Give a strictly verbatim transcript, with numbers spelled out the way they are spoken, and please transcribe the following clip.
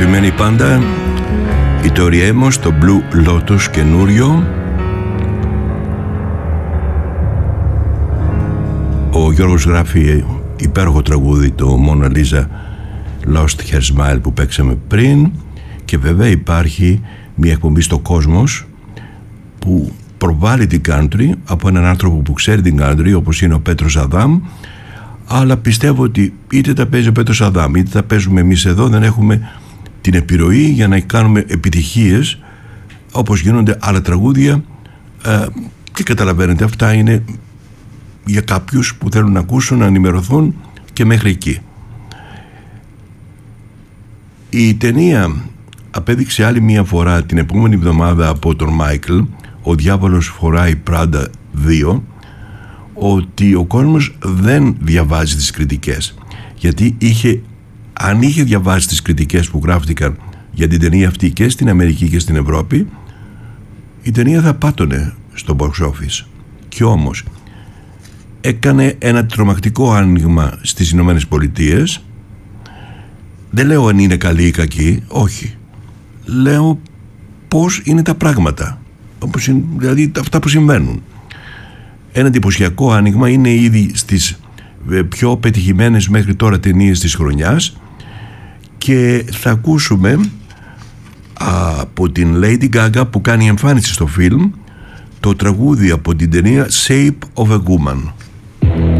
περιμένει πάντα η Tori Amos, το Blue Lotus καινούριο. Ο Γιώργος γράφει υπέροχο τραγούδι, το Mona Lisa Lost Her Smile που παίξαμε πριν. Και βέβαια υπάρχει μια εκπομπή στο Κόσμος που προβάλλει την country από έναν άνθρωπο που ξέρει την country, όπως είναι ο Πέτρος Αδάμ. Αλλά πιστεύω ότι είτε τα παίζει ο Πέτρος Αδάμ είτε τα παίζουμε εμείς εδώ, δεν έχουμε την επιρροή για να κάνουμε επιτυχίες όπως γίνονται άλλα τραγούδια. ε, και καταλαβαίνετε, αυτά είναι για κάποιους που θέλουν να ακούσουν, να ενημερωθούν και μέχρι εκεί. Η ταινία απέδειξε άλλη μία φορά την επόμενη εβδομάδα από τον Μάικλ, ο διάβολος φοράει Πράντα δύο, ότι ο κόσμος δεν διαβάζει τις κριτικές, γιατί είχε, αν είχε διαβάσει τις κριτικές που γράφτηκαν για την ταινία αυτή και στην Αμερική και στην Ευρώπη, η ταινία θα πάτωνε στο box office. Και όμως έκανε ένα τρομακτικό άνοιγμα στις Ηνωμένες Πολιτείες. Δεν λέω αν είναι καλή ή κακή, όχι. Λέω πώς είναι τα πράγματα, όπως είναι, δηλαδή αυτά που συμβαίνουν. Ένα εντυπωσιακό άνοιγμα, είναι ήδη στις πιο πετυχημένες μέχρι τώρα ταινίες της χρονιάς. Και θα ακούσουμε από την Lady Gaga που κάνει εμφάνιση στο φιλμ το τραγούδι από την ταινία Shape of a Woman.